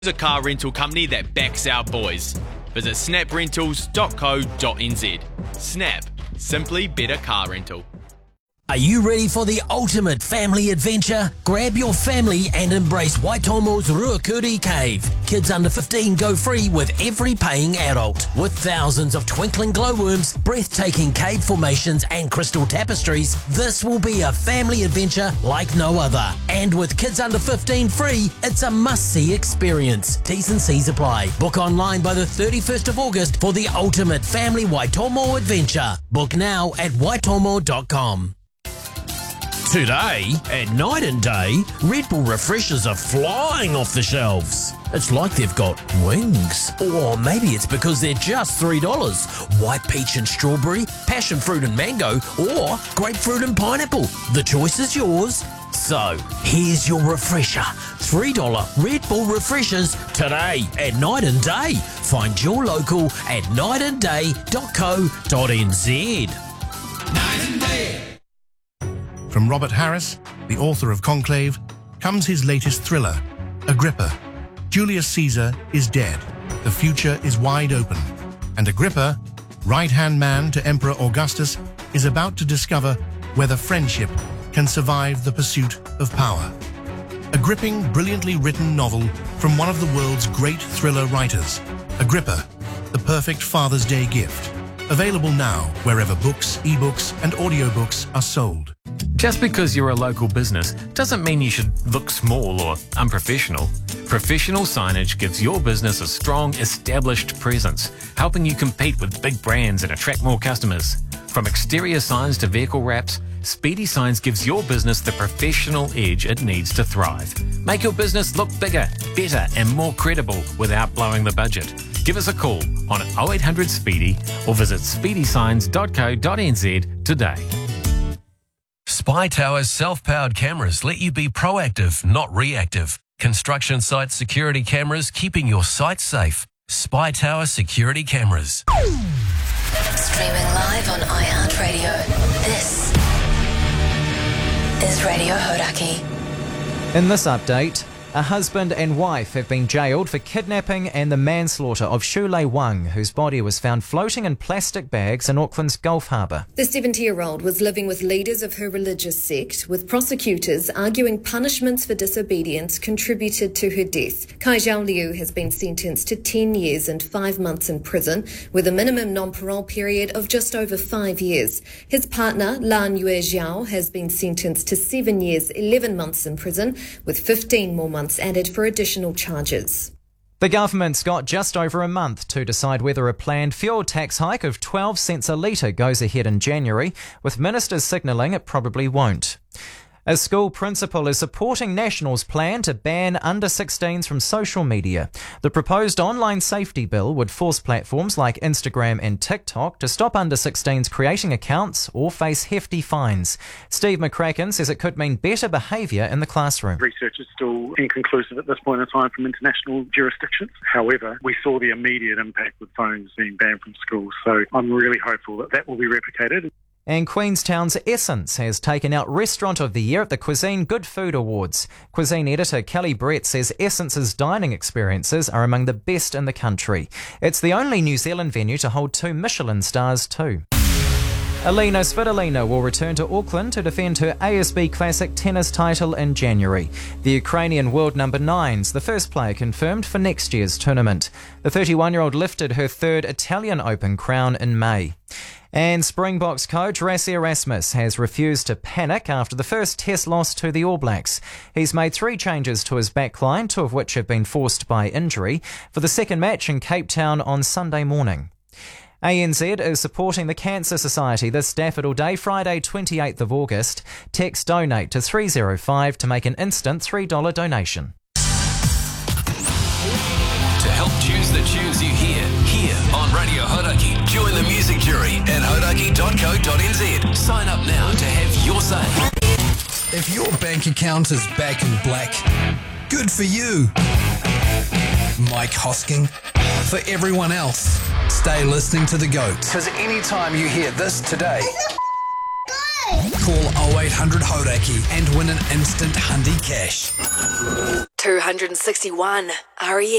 a car rental company that backs our boys. Visit snaprentals.co.nz. Snap. Simply better car rental. Are you ready for the ultimate family adventure? Grab your family and embrace Waitomo's Ruakuri Cave. Kids under 15 go free with every paying adult. With thousands of twinkling glowworms, breathtaking cave formations and crystal tapestries, this will be a family adventure like no other. And with kids under 15 free, it's a must-see experience. T's and C's apply. Book online by the 31st of August for the ultimate family Waitomo adventure. Book now at waitomo.com. Today, at Night and Day, Red Bull refreshers are flying off the shelves. It's like they've got wings. Or maybe it's because they're just $3. White peach and strawberry, passion fruit and mango, or grapefruit and pineapple. The choice is yours. So, here's your refresher. $3 Red Bull refreshers today at Night and Day. Find your local at nightandday.co.nz. Night and Day. From Robert Harris, the author of Conclave, comes his latest thriller, Agrippa. Julius Caesar is dead. The future is wide open. And Agrippa, right-hand man to Emperor Augustus, is about to discover whether friendship can survive the pursuit of power. A gripping, brilliantly written novel from one of the world's great thriller writers. Agrippa, the perfect Father's Day gift. Available now wherever books, ebooks, and audiobooks are sold. Just because you're a local business doesn't mean you should look small or unprofessional. Professional signage gives your business a strong, established presence, helping you compete with big brands and attract more customers. From exterior signs to vehicle wraps, Speedy Signs gives your business the professional edge it needs to thrive. Make your business look bigger, better, and more credible without blowing the budget. Give us a call on 0800 Speedy or visit speedysigns.co.nz today. Spy Tower's self-powered cameras let you be proactive, not reactive. Construction site security cameras keeping your site safe. Spy Tower security cameras. Streaming live on iHeartRadio. This is Radio Hodaki. In this update, a husband and wife have been jailed for kidnapping and the manslaughter of Shulei Wang, whose body was found floating in plastic bags in Auckland's Gulf Harbour. The 70-year-old was living with leaders of her religious sect, with prosecutors arguing punishments for disobedience contributed to her death. Kai Zhao Liu has been sentenced to 10 years and 5 months in prison, with a minimum non-parole period of just over 5 years. His partner, Lan Yue Zhao, has been sentenced to 7 years, 11 months in prison, with 15 more months added for additional charges. The government's got just over a month to decide whether a planned fuel tax hike of 12 cents a litre goes ahead in January, with ministers signalling it probably won't. A school principal is supporting National's plan to ban under-16s from social media. The proposed online safety bill would force platforms like Instagram and TikTok to stop under-16s creating accounts or face hefty fines. Steve McCracken says it could mean better behaviour in the classroom. Research is still inconclusive at this point in time from international jurisdictions. However, we saw the immediate impact with phones being banned from schools, so I'm really hopeful that that will be replicated. And Queenstown's Essence has taken out Restaurant of the Year at the Cuisine Good Food Awards. Cuisine editor Kelly Brett says Essence's dining experiences are among the best in the country. It's the only New Zealand venue to hold 2 Michelin stars too. Alina Svitolina will return to Auckland to defend her ASB Classic tennis title in January. The Ukrainian world number 9's the first player confirmed for next year's tournament. The 31-year-old lifted her 3rd Italian Open crown in May. And Springboks coach Rassie Erasmus has refused to panic after the first test loss to the All Blacks. He's made 3 changes to his backline, 2 of which have been forced by injury, for the second match in Cape Town on Sunday morning. ANZ is supporting the Cancer Society this Daffodil Day, Friday 28th of August. Text donate to 305 to make an instant $3 donation. To help choose the tunes you hear here on Radio Hodaki, join the music jury at hodaki.co.nz. Sign up now to have your say. If your bank account is back in black, good for you. Mike Hosking. For everyone else, stay listening to The GOAT. Because anytime you hear this today, call 0800 Hodaki and win an instant Hundi cash. 261 REM.